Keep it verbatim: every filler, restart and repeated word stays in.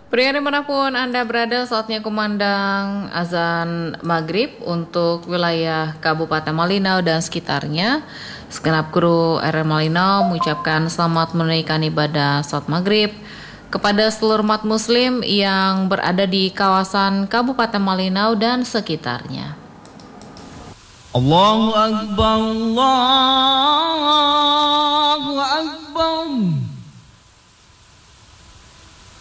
Pria dimanapun Anda berada, saatnya kumandang azan maghrib untuk wilayah Kabupaten Malinau dan sekitarnya. Segenap kru R R Malinau mengucapkan selamat menunaikan ibadah salat maghrib kepada seluruh umat muslim yang berada di kawasan Kabupaten Malinau dan sekitarnya. Allahu Akbar, Allah